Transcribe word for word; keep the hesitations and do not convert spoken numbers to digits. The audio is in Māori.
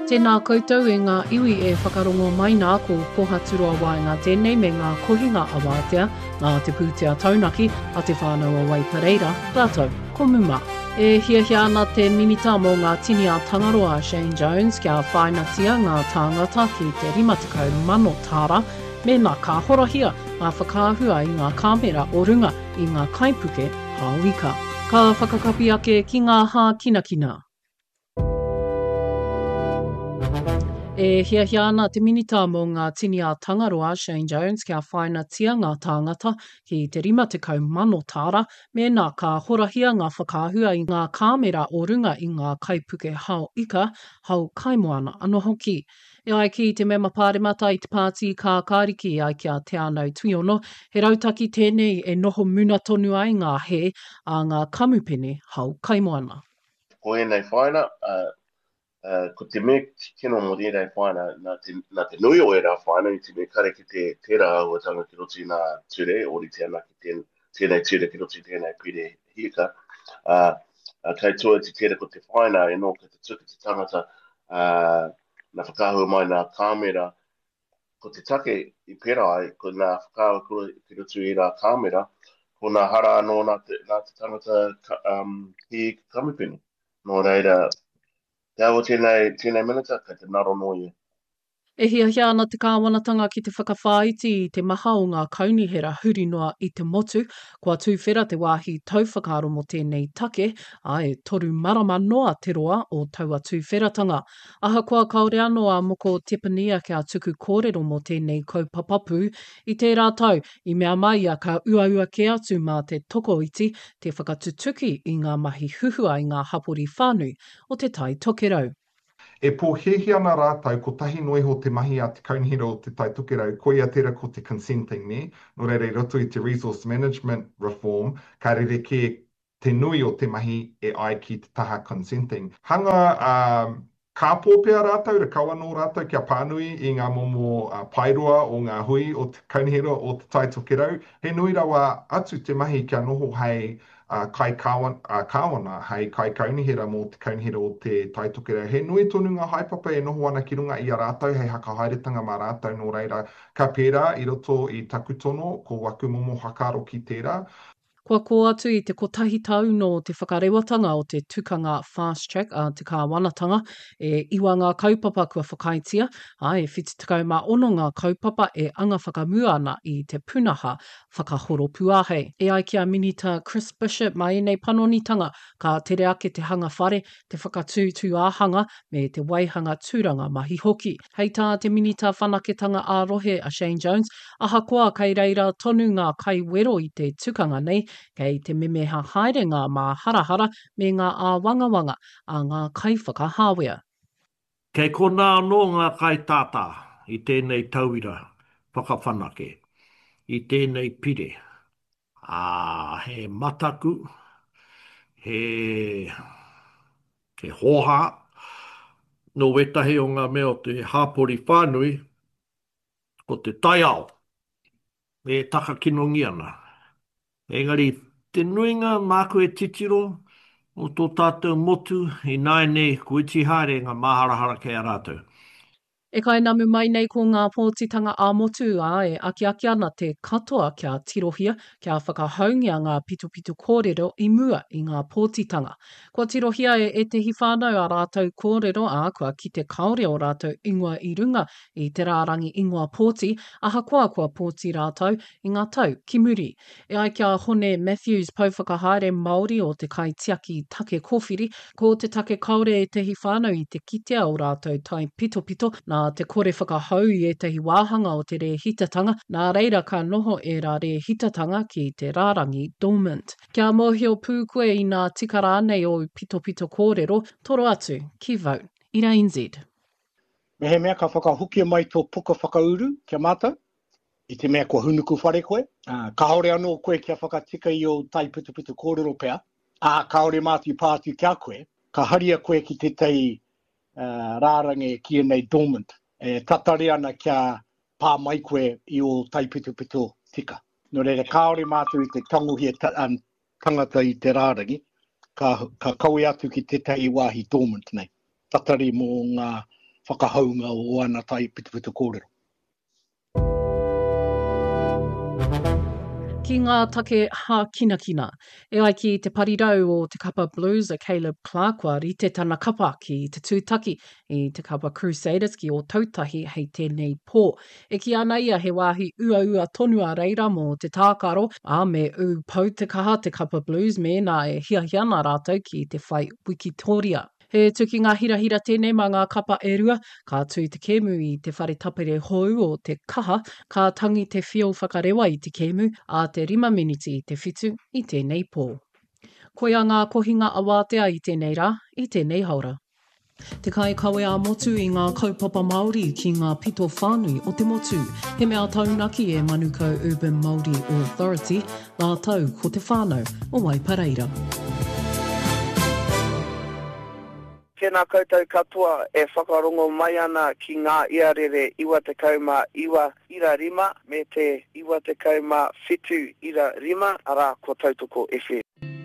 Tēnā koutou e ngā iwi e whakarongo mai nā ko pohaturua wai ngā tēnei me ngā kohinga awātea, ngā te pūtea taunaki a te whānau a Waipareira, rātou, ko muma. E hiahia ana te minita mō ngā tini a Tangaroa Shane Jones kia whainatia ngā tāngata ki te rimatakau mano tāra, me nā ka horahia ngā whakaahua i ngā kāmera o runga i ngā kaipuke hāwika. Ka whakakapi ake ki ngā hā kinakina. E hiahia ana te minita mō ngā tini a Tangaroa Shane Jones kia whainatia ngā tāngata ki te rimatakau mano tāra, me nā ka horahia ngā whakaahua i ngā kāmera o runga i ngā kaipuke hao ika, hau kaimoana anō hoki. E ai ki te mema pāremata i te pāti ka kāriki ai kia te anau tuiono, he rautaki tēnei e noho muna tonu ai ngā he a ngā kamupene hau kaimoana. Ko e nei whaina, uh... Uh, ko te me kino mo rei whaina, nā te, nā te nui o e rā whaina, i te me kare ki te tērā auatanga ki roti nā ture, ori tēnā ki ten, tēnei ture ki roti tēnei pire hieka. Uh, uh, kei tua te tērā ko te whaina, e no ka te tuka te tangata, uh, nā whakahua mai nā kāmera, ko te take i pera ai, ko nā whakahua kua ki roto i rā kāmera, ko nā hara anō nā te, nā te tangata um, hi kamupene. Nō reira, Te awa tēnei, tēnei minata, ka te naro noia. E hiahia ana te kāwanatanga ki te whakawhāiti i te maha o ngā kaunihera huri noa i te motu, kua tūwhera te wāhi tauwhakaro mo tēnei take, ai toru marama noa te roa o taua tūwheratanga. Aha kua kaore anō a moko tepania kia tuku kōrero mo tēnei kaupapapu i te rātau, i mea mai a ka uaua ke atu mā te tokoiti, te whakatutuki i ngā mahi huhua i ngā hapori whānui o te tai tokerau. E pōhehi ana rātau ko tahi noi ho te mahi a te kaunihera o te tai tokerau, ko ia tera ko te consenting ne, no reira i roto i te resource management reform, ka rereke te nui o te mahi e ai ki te taha consenting. Hanga um, ka pōpea rātau, ra kaua no rātau kia pānui i ngā momo uh, pairoa o ngā hui o te kaunihera o te tai tokerau, he nui rawa atu te mahi kia noho hei Uh, kai kawana, uh, kawana, hei kai kaunihera mō te kaunihera o te tai tokerau. He nui tonu ngā haipapa e noho ana ki runga i a rātau, hei hakahairetanga mā rātau nō reira. Ka pērā i roto i takutono, ko waku momo hakaro ki tērā. Kua ko atu i te kotahi tau no te whakarewatanga o te tukanga fast track a te kāwanatanga e iwa ngā kaupapa kua whakaitia, ai whititakau mā ono ngā kaupapa e anga whakamua ana i te punaha whakahoro puahe. E ai kia minita Chris Bishop mai nei panonitanga ka tere ake te hanga whare, te whakatūtū āhanga me te waihanga tūranga mahi hoki. Hei tā te minita whanaketanga ārohe a Shane Jones, aha koa kei reira tonu ngā kai wero i te tukanga nei, kei te memeha haerenga mā harahara me ngā āwangawanga a ngā kai whakahāwea. Kei kona anō ngā kai tātā i tēnei tauira whakawhanake, i tēnei pire. Ā, he mataku, he, he hoha, no wetahe o ngā mea o te hāpori whānui, ko te tai ao, e taka kinongi ana. Engari, te nuinga māku e titiro o tō tātou motu i nai nei kuiti haere ngā māharahara kei a rātou. E kai namu mai nei ko ngā pōtitanga ā-motu a e aki-aki ana te katoa kia tirohia, kia whakahaungia ngā pitupitu kōrero i mua i ngā pōtitanga. Kua tirohia e, e tehi whānau a rātou kōrero a kua ki te kaore o rātou ingoa i runga i te rārangi ingoa pōti, aha kua kua pōti rātou i ngā tau ki muri. E ai kia hone Matthews pauwhakahaere Māori o te kai tiaki take kōwhiri, ko te take kaore e tehi whānau i te kitea o rātou tai pito-pito, nā te kore whakahau i e tehi wāhanga o te re hitatanga, nā reira ka noho e rā re hitatanga ki te rārangi dormant. Kia mōhio pūkue i ngā tikara nei o pito pito kōrero, toro atu ki Vote Ira N Z. Me he mea ka whakahukia mai tō puka whakauru kia mātou, i te mea kua hunuku whare koe. Uh, ka haore anō koe kia whakatika i o tai pito pito kōrero pea. A ka haore mātu pātu kia koe, ka haria koe ki te tei Uh, rārangi kia nei dormant. E tatari ana kia pā mai koe i o tai pito pito tika. No reira kaore mātu i te tanguhia ta, um, tangata i te rārangi, ka, ka kaue atu ki te tei wāhi dormant nei. Tatari mō ngā whakahaunga o ana tai pitupitu kōrero. Ki ngā take hā kina kina, e ai ki te parirau o te kapa Blues a Caleb Clark wa rite tana kapa ki te tūtaki i te kapa Crusaders ki o tautahi hei tēnei pō. E ki ana ia he wāhi ua ua tonu a reira mō te tākaro, a me u pau te kaha te kapa Blues me nā e hia hiana rātou ki te whai Wikitoria. He tuki ngā hirahira tēnei mā ngā kapa e rua, ka tū te kēmu i te whare tapere hou o te kaha, ka tangi te whio whakarewa i te kēmu, a te rima miniti i te whitu i tēnei pō. Koia ngā kohinga awātea i tēnei rā, i tēnei haura. Te kai kawe a motu i ngā kaupapa Māori ki ngā pito whānui o te motu. He mea taunaki e Manukau Urban Māori Authority, ngā tau ko te whānau o Waipareira. Tēnā koutou katoa e whakarongo mai ana ki ngā iarere iwa te kauma iwa ira rima me te iwa te kauma whitu ira rima ara ko tautoko F M.